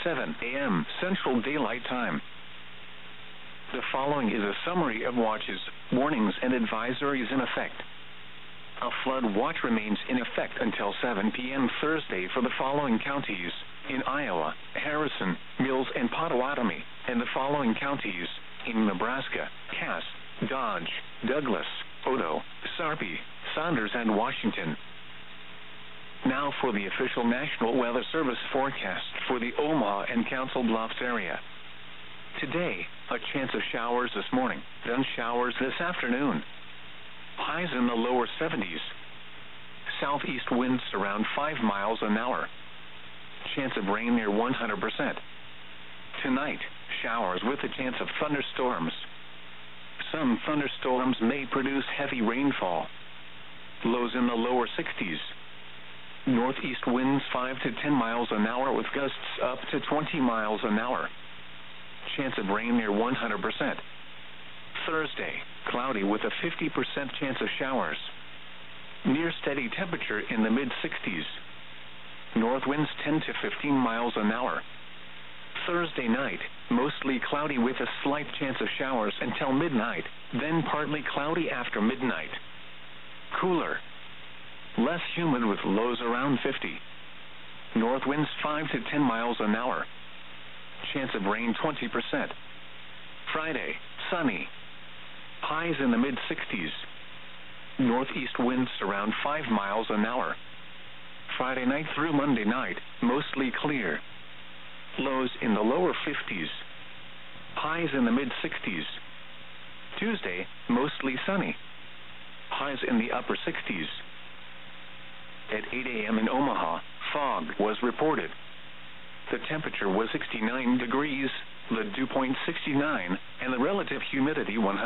7 a.m. Central Daylight Time. The following is a summary of watches, warnings, and advisories in effect. A flood watch remains in effect until 7 p.m. Thursday for the following counties: in Iowa, Harrison, Mills, and Pottawatomie, and the following counties: in Nebraska, Cass, Dodge, Douglas, Odo, Sarpy, Saunders, and Washington. Now for the official National Weather Service forecast for the Omaha and Council Bluffs area. Today, a chance of showers this morning, then showers this afternoon. Highs in the lower 70s. Southeast winds around 5 miles an hour. Chance of rain near 100%. Tonight, showers with a chance of thunderstorms. Some thunderstorms may produce heavy rainfall. Lows in the lower 60s. Northeast winds 5 to 10 miles an hour with gusts up to 20 miles an hour. Chance of rain near 100%. Thursday, cloudy with a 50% chance of showers. Near steady temperature in the mid-60s. North winds 10 to 15 miles an hour. Thursday night, mostly cloudy with a slight chance of showers until midnight, then partly cloudy after midnight. Cooler. Less humid with lows around 50. North winds 5 to 10 miles an hour. Chance of rain 20%. Friday, sunny. Highs in the mid-60s. Northeast winds around 5 miles an hour. Friday night through Monday night, mostly clear. Lows in the lower 50s. Highs in the mid-60s. Tuesday, mostly sunny. Highs in the upper 60s. At 8 a.m. in Omaha, fog was reported. The temperature was 69 degrees, the dew point 69, and the relative humidity 100%.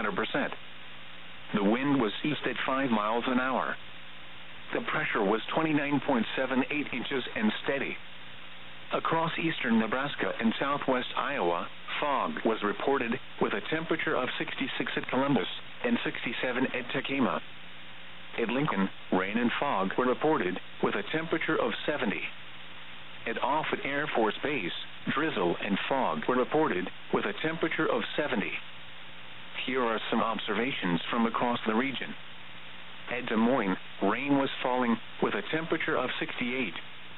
The wind was east at 5 miles an hour. The pressure was 29.78 inches and steady. Across eastern Nebraska and southwest Iowa, fog was reported with a temperature of 66 at Columbus and 67 at Tekamah. At Lincoln, rain and fog were reported with a temperature of 70. At Offutt Air Force Base, drizzle and fog were reported with a temperature of 70. Here are some observations from across the region. At Des Moines, rain was falling with a temperature of 68.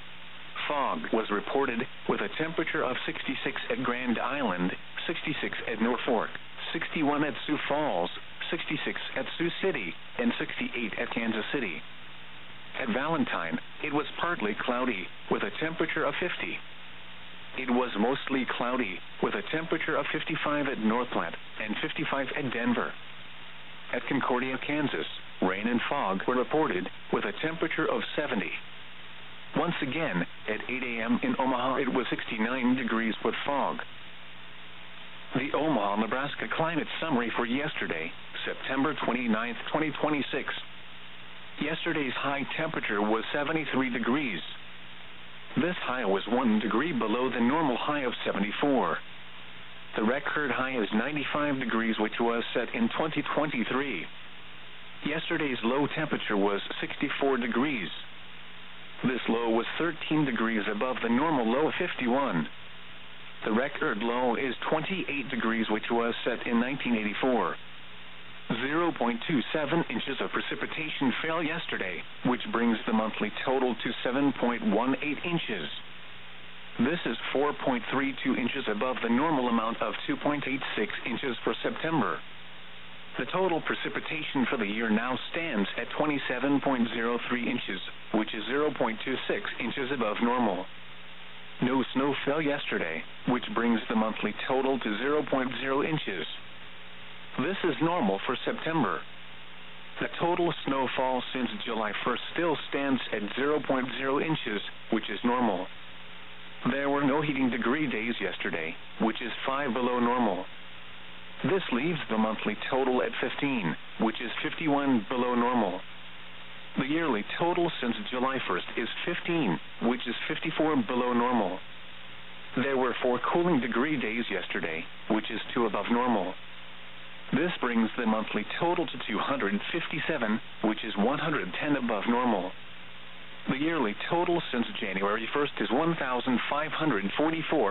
Fog was reported with a temperature of 66 at Grand Island, 66 at Norfolk, 61 at Sioux Falls, 66 at Sioux City, and 68 at Kansas City. At Valentine, it was partly cloudy with a temperature of 50. It was mostly cloudy with a temperature of 55 at Northplant and 55 at Denver. At Concordia, Kansas, rain and fog were reported with a temperature of 70. Once again, at 8 a.m. in Omaha, it was 69 degrees with fog. The Omaha, Nebraska climate summary for yesterday, September 29, 2026. Yesterday's high temperature was 73 degrees. This high was 1 degree below the normal high of 74. The record high is 95 degrees, which was set in 2023. Yesterday's low temperature was 64 degrees. This low was 13 degrees above the normal low of 51. The record low is 28 degrees, which was set in 1984. 0.27 inches of precipitation fell yesterday, which brings the monthly total to 7.18 inches. This is 4.32 inches above the normal amount of 2.86 inches for September. The total precipitation for the year now stands at 27.03 inches, which is 0.26 inches above normal. No snow fell yesterday, which brings the monthly total to 0.0 inches. This is normal for September. The total snowfall since July 1st still stands at 0.0 inches, which is normal. There were no heating degree days yesterday, which is 5 below normal. This leaves the monthly total at 15, which is 51 below normal. The yearly total since July 1st is 15, which is 54 below normal. There were 4 cooling degree days yesterday, which is 2 above normal. This brings the monthly total to 257, which is 110 above normal. The yearly total since January 1st is 1,544,